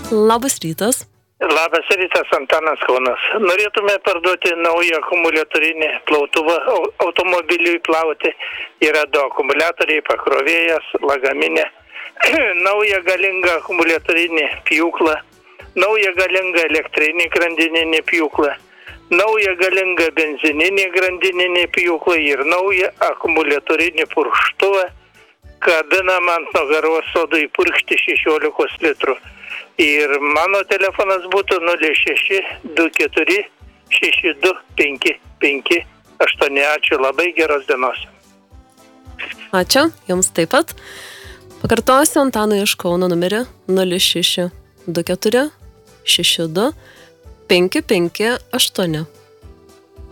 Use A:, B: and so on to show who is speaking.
A: Labas rytas.
B: Labas rytas, Antanas Kaunas. Norėtume parduoti naują akumuliatorinį plautuvą automobiliui plauti. Yra 2 akumuliatoriai, pakrovėjas, lagaminė. Naują galingą akumuliatorinį pjūklą. Naują galingą elektrinį grandininį pjūklą. Naują galingą benzininį grandininį pjūklą ir naują akumuliatorinį purkštuvą, kabinamą ant nugaros sodui purkšti 16 litrų. Ir mano telefonas būtų 06-24-62-55-8. Ačiū, labai geros dienos.
A: Ačiū, jums taip pat. Pakartosiu Antanui iš Kauno numerį 06-24-62-55-8.